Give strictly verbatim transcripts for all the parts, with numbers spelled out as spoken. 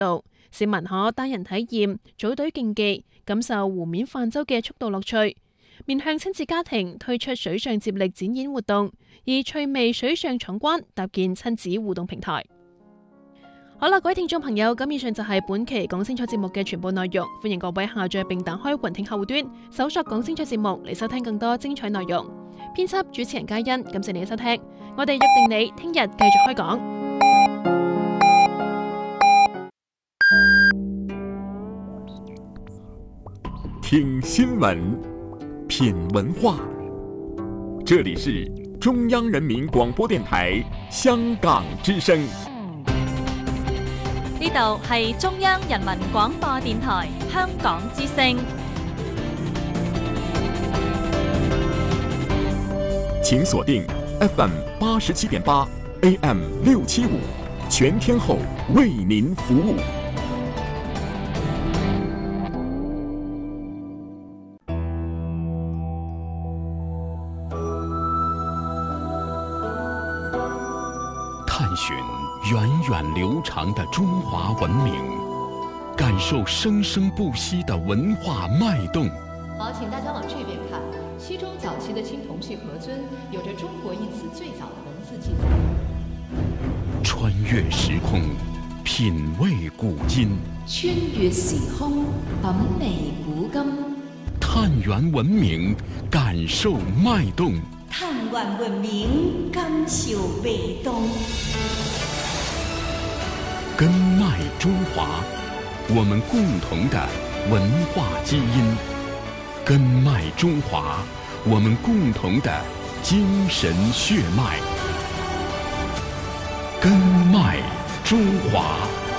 度，市民可單人體驗、組隊競技，感受湖面泛舟嘅速度樂趣。面向親子家庭推出水上接力展演活動，以趣味水上闖關搭建親子互動平台。好啦，各位聽眾朋友，咁以上就係本期講清楚節目嘅全部內容，歡迎各位下載並打開雲聽客戶端，搜索講清楚節目嚟收聽更多精彩內容。編輯主持人嘉欣，感謝你嘅收聽，我哋約定你聽日繼續開講。 聽新聞，品文化，這裡是中央人民廣播電台香港之聲。 呢度係中央人民廣播電台香港之聲。 請鎖定 F M 八十七點八 A M 六七五，全天候為您服務。 探尋源遠流長的中華文明，感受生生不息的文化脈動。 好，請大家往這邊看，西周早期的青銅器盒尊有着中國一詞最早的文字記載。 穿越時空，品味古今。 穿越時空，品味古今。 探源文明，感受脈動。 探源文明，感受脈動。 根脈中華，我們共同的文化基因。根脈中華，我們共同的精神血脈。根脈中華。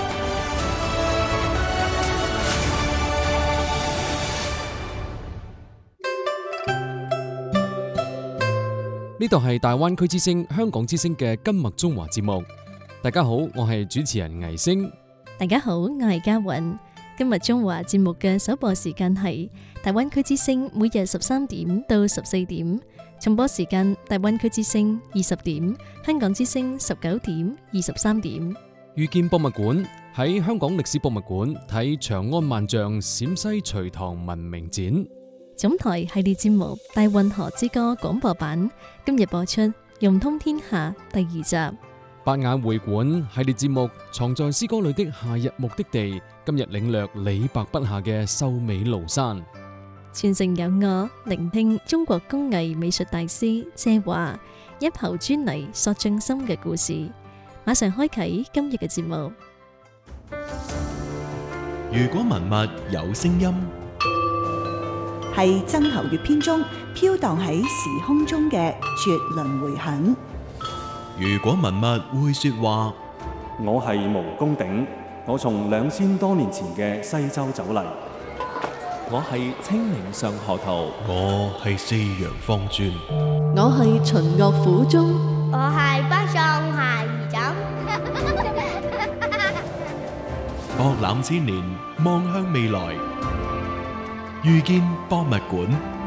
呢度係大灣區之聲、香港之聲嘅根脈中華節目。大家好，我係主持人倪星。 大家好，我係嘉韻。根脈中華節目嘅首播時間係大灣區之聲每日十三點到十四點，重播時間大灣區之聲二十點，香港之聲十九點、二十三點。 遇見博物館喺香港歷史博物館睇長安萬象陝西隋唐文明展。 總台系列節目《大運河之歌》廣播版今日播出《融通天下》第二集。 八眼會館系列節目《藏在詩歌裏的夏日目的地》今日領略李白筆下嘅秀美廬山。 傳承有我，聆聽中國工藝美術大師謝華一喉專泥塑匠心嘅故事。馬上開啟今日嘅節目。 如果文物有聲音， 係曾侯乙編中飄蕩喺時空中嘅絕倫迴響。 如果文物會說話， 我係毛公鼎，我從兩千多年前嘅西周走嚟。 我係清明上河圖， 我係四陽方尊， 我係秦岳府中， 我係北宋孩兒枕。 博覽千年，望向未來，遇見博物館。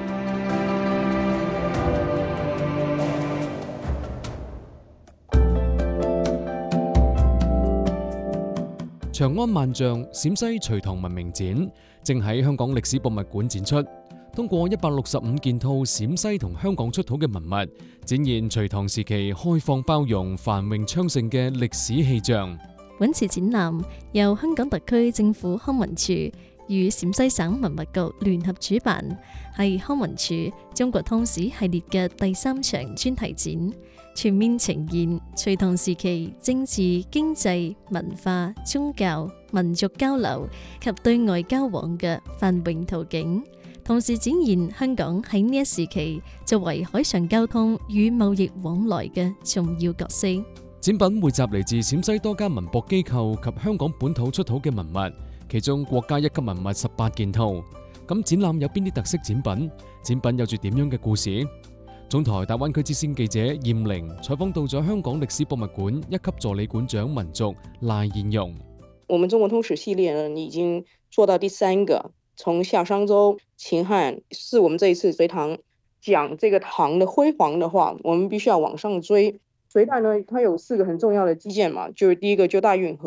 長安萬象陝西隋唐文明展正喺香港歷史博物館展出，通過一百六十五件套陝西同香港出土嘅文物，展現隋唐時期開放包容、繁榮昌盛嘅歷史氣象。 本次展覽由香港特區政府康文署與陝西省文物局聯合主辦，係康文署中國通史系列嘅第三場專題展，全面呈現隋唐時期政治、經濟、文化、宗教、民族交流及對外交往嘅繁榮圖景，同時展現香港喺呢一時期作為海上交通與貿易往來嘅重要角色。 展品匯集嚟自陝西多家文博機構及香港本土出土嘅文物，其中國家一級文物十八件套。咁展覽有邊啲特色展品？展品有住點樣嘅故事？總台大灣區之聲記者艷玲採訪到咗香港歷史博物館一級助理館長民族賴彥容。 我們中國通史系列呢，已經做到第三個，從夏商周、秦漢，是我們這一次隋唐講這個唐的輝煌的話，我們必須要往上追。隋代呢，它有四個很重要的基建嘛，就是第一個就大運河，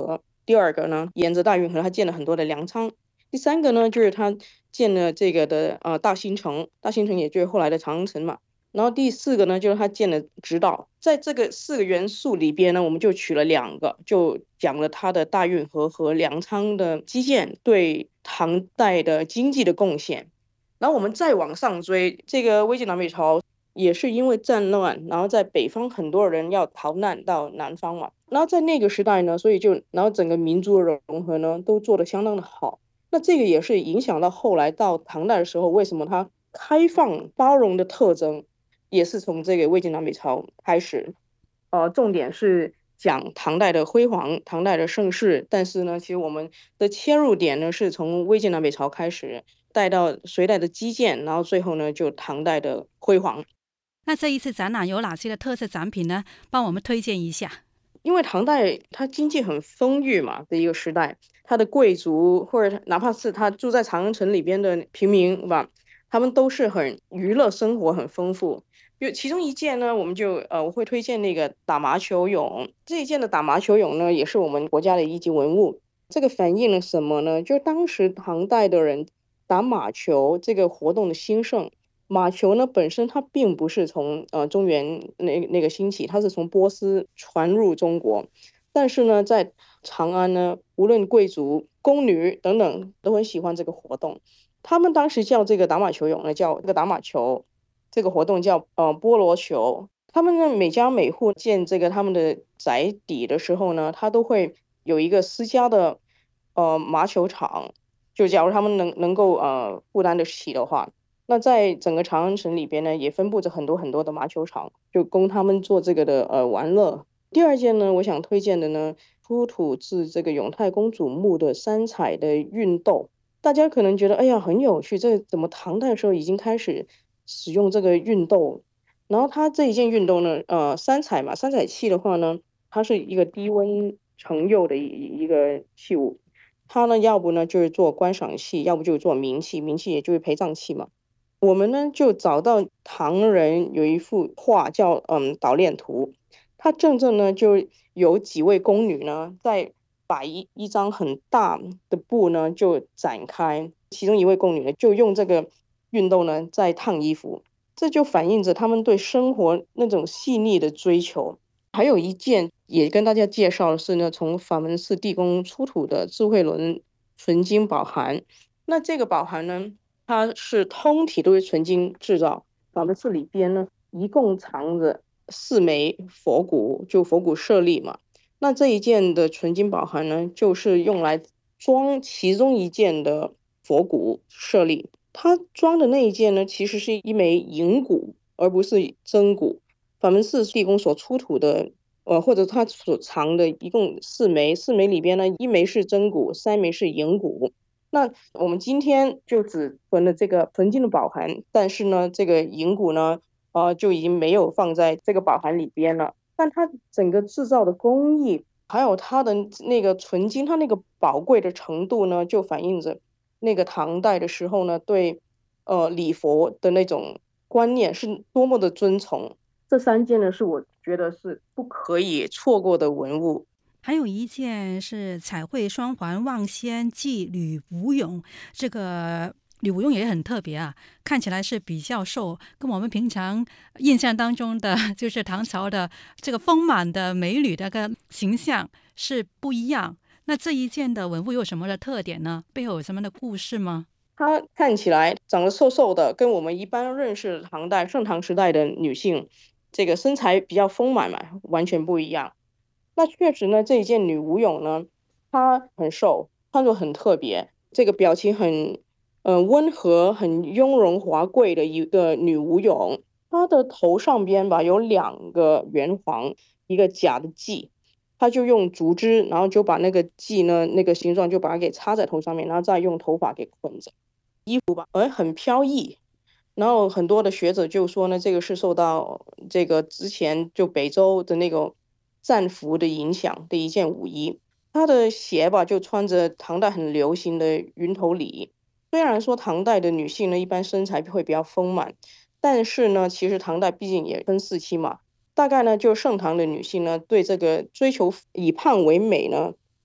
第二个呢，沿着大运河他建了很多的粮仓。第三个呢，就是他建了这个的呃大兴城，大兴城也就是后来的长安城嘛。然后第四个呢，就是他建了直道。在这个四个元素里边呢，我们就取了两个，就讲了他的大运河和粮仓的基建对唐代的经济的贡献。然后我们再往上追，这个魏晋南北朝也是因为战乱，然后在北方很多人要逃难到南方嘛。然后在那个时代呢，所以就然后整个民族的融合呢都做得相当的好。那这个也是影响到后来到唐代的时候，为什么它开放包容的特征也是从这个魏晋南北朝开始。呃，重点是讲唐代的辉煌，唐代的盛世，但是呢，其实我们的切入点呢是从魏晋南北朝开始，带到隋代的基建，然后最后呢就唐代的辉煌。 那这一次展览有哪些的特色展品呢？帮我们推荐一下。 因为唐代它经济很丰裕嘛的一个时代，它的贵族或者哪怕是他住在长安城里边的平民吧，他们都是很娱乐生活很丰富。有其中一件呢，我们就呃我会推荐那个打麻球俑。这一件的打麻球俑呢，也是我们国家的一级文物。这个反映了什么呢？就当时唐代的人打马球这个活动的兴盛。马球呢本身它并不是从呃中原那那个兴起，它是从波斯传入中国。但是呢，在长安呢，无论贵族、宫女等等都很喜欢这个活动。他们当时叫这个打马球俑呢，叫这个打马球，这个活动叫呃菠萝球。他们呢每家每户建这个他们的宅邸的时候呢，他都会有一个私家的呃麻球场，就假如他们能能够呃负担得起的话。那在整个长安城里边呢，也分布着很多很多的麻球场，就供他们做这个的呃玩乐。第二件呢，我想推荐的呢，出土自这个永泰公主墓的三彩的熨斗。大家可能觉得，哎呀，很有趣，这怎么唐代的时候已经开始使用这个熨斗？然后它这一件熨斗呢，呃，三彩嘛，三彩器的话呢，它是一个低温成釉的一一个器物。它呢，要不呢就是做观赏器，要不就是做冥器，冥器也就是陪葬器嘛。我们呢就找到唐人有一幅画叫嗯捣练图，它正正呢就有几位宫女呢在把一一张很大的布呢就展开，其中一位宫女呢就用这个熨斗呢在烫衣服，这就反映着他们对生活那种细腻的追求。还有一件也跟大家介绍的是呢，从法门寺地宫出土的智慧轮纯金宝函。那这个宝函呢，它是通体都是纯金制造。法门寺里边呢，一共藏着四枚佛骨，就佛骨舍利嘛。那这一件的纯金宝函呢，就是用来装其中一件的佛骨舍利。它装的那一件呢，其实是一枚银骨，而不是真骨。法门寺地宫所出土的，呃，或者它所藏的一共四枚，四枚里边呢，一枚是真骨，三枚是银骨。那我们今天就只存了这个纯金的宝函，但是呢，这个银骨呢，呃，就已经没有放在这个宝函里边了。但它整个制造的工艺，还有它的那个纯金，它那个宝贵的程度呢，就反映着那个唐代的时候呢，对呃礼佛的那种观念是多么的尊崇。这三件呢，是我觉得是不可以错过的文物。 还有一件是彩绘双环望仙祭吕武俑，这个吕武俑也很特别啊，看起来是比较瘦，跟我们平常印象当中的就是唐朝的这个丰满的美女的个形象是不一样。那这一件的文物有什么的特点呢？背后有什么的故事吗？ 她看起来长得瘦瘦的，跟我们一般认识唐代盛唐时代的女性这个身材比较丰满嘛，完全不一样。那确实呢，这一件女武俑呢，她很瘦，穿着很特别，这个表情很呃温和、很雍容华贵的一个女武俑。她的头上边吧有两个圆环，一个假的髻，她就用竹枝，然后就把那个髻呢那个形状就把它给插在头上面，然后再用头发给捆着。衣服吧，而很飘逸。然后很多的学者就说呢，这个是受到这个之前就北周的那个战服的影响的一件舞衣。他的鞋吧就穿着唐代很流行的云头里。虽然说唐代的女性呢一般身材会比较丰满，但是呢其实唐代毕竟也分四期嘛，大概呢就盛唐的女性呢对这个追求以胖为美呢，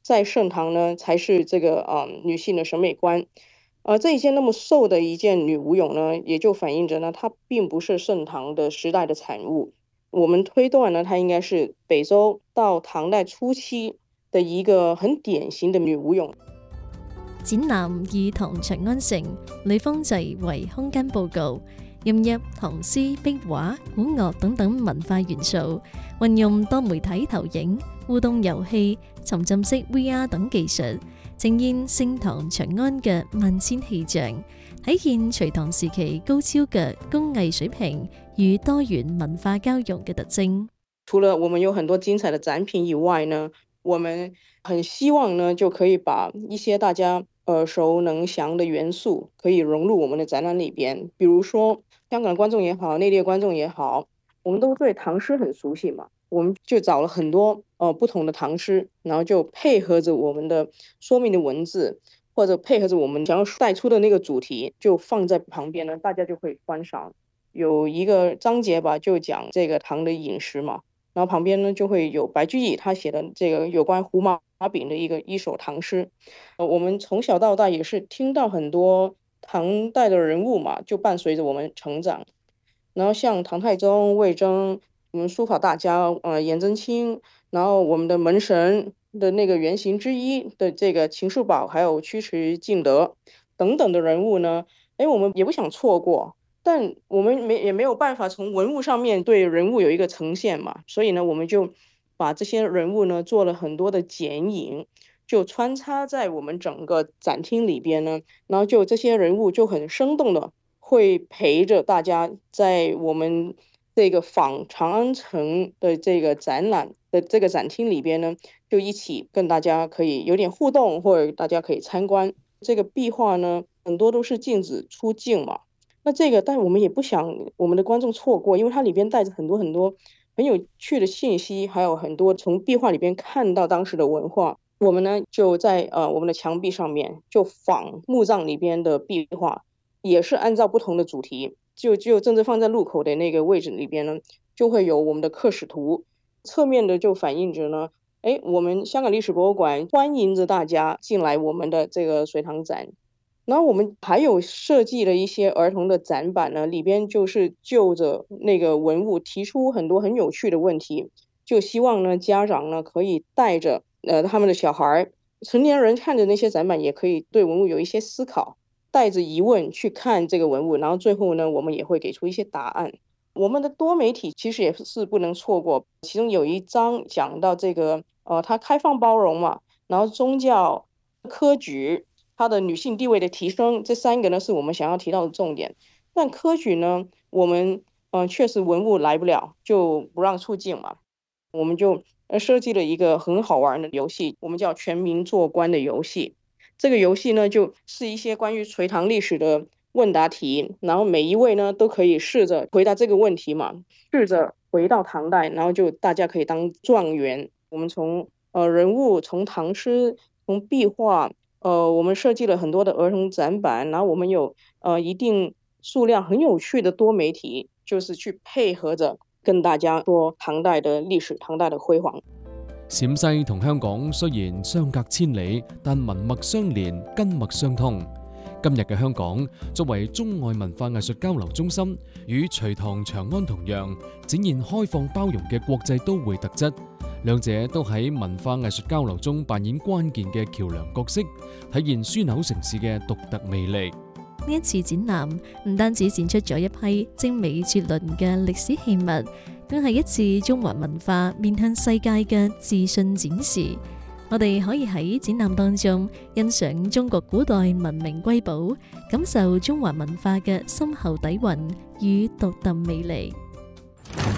在盛唐呢才是这个呃女性的审美观。呃，这一件那么瘦的一件女舞俑呢，也就反映着呢，它并不是盛唐的时代的产物。我们推斷呢，它應該是北周到唐代初期的一個很典型的女舞俑。 展覽以唐長安城、呂方濟為空間佈局，融入唐詩、壁畫、古樂等等文化元素，運用多媒體投影、互動遊戲、沉浸式 V R 等技術，呈現盛唐長安嘅萬千氣象，體現隋唐時期高超嘅工藝水平與多元文化交融嘅特徵。 除了我們有很多精彩的展品以外呢，我們很希望呢就可以把一些大家耳熟能詳的元素可以融入我們的展覽裏邊。比如說香港觀眾也好，內地觀眾也好，我們都對唐詩很熟悉嘛，我們就找了很多呃不同的唐詩，然後就配合着我們的說明的文字，或者配合着我們想要帶出的那個主題，就放在旁邊呢，大家就會觀賞。有一個章節吧，就講這個唐的飲食嘛，然後旁邊呢就會有白居易他寫的這個有關胡麻餅的一個一首唐詩。呃，我們從小到大也是聽到很多唐代的人物嘛，就伴隨着我們成長。然後像唐太宗、魏徵，我們書法大家呃顏真卿，然後我們的門神的那個原型之一的這個秦叔寶，還有尉遲敬德等等的人物呢，誒，我們也不想錯過。但我們沒也沒有辦法從文物上面對人物有一個呈現嘛，所以呢，我們就把這些人物呢做了很多的剪影，就穿插在我們整個展廳裏邊呢，然後就這些人物就很生動的會陪着大家在我們這個仿長安城的這個展覽的這個展廳裏邊呢，就一起跟大家可以有點互動，或者大家可以參觀。這個壁畫呢，很多都是鏡子出鏡嘛。那這個，但我們也不想我們的觀眾錯過，因為它裏邊帶着很多很多很有趣的信息，還有很多從壁畫裏邊看到當時的文化。我們呢就在呃我們的牆壁上面就仿墓葬裏邊的壁畫，也是按照不同的主題，就就正正放在入口的那個位置裏邊呢，就會有我們的刻史圖，側面的就反映着呢，誒，我們香港歷史博物館歡迎着大家進來我們的這個隋唐展。然後我們還有設計了一些兒童的展板呢，裏邊就是就着那個文物提出很多很有趣的問題，就希望呢家長呢可以帶着呃他們的小孩，成年人看着那些展板也可以對文物有一些思考，帶着疑問去看這個文物，然後最後呢我們也會給出一些答案。我們的多媒體其實也是不能錯過，其中有一章講到這個呃它開放包容嘛，然後宗教、科舉，它的女性地位的提升，這三個呢是我們想要提到的重點。但科舉呢，我們嗯、呃、確實文物來不了，就不讓出境嘛。我們就呃設計了一個很好玩的遊戲，我們叫全民做官的遊戲。這個遊戲呢，就是一些關於隋唐歷史的問答題，然後每一位呢都可以試着回答這個問題嘛，試着回到唐代，然後就大家可以當狀元。我們從呃人物，從唐詩，從壁畫。呃，我們設計了很多的兒童展板，然後我們有呃一定數量很有趣的多媒體，就是去配合着跟大家說唐代的歷史、唐代的輝煌。 陝西同香港雖然相隔千里，但文脈相連，根脈相通。今日嘅香港作為中外文化藝術交流中心，與隋唐長安同樣展現開放包容嘅國際都會特質。兩者都喺文化藝術交流中扮演關鍵嘅橋梁角色，體現樞紐城市嘅獨特魅力。 呢一次展覽唔單止展出咗一批精美絕倫嘅歷史器物，更係一次中華文化面向世界嘅自信展示。我哋可以喺展覽當中欣賞中國古代文明瑰寶，感受中華文化嘅深厚底蘊與獨特魅力。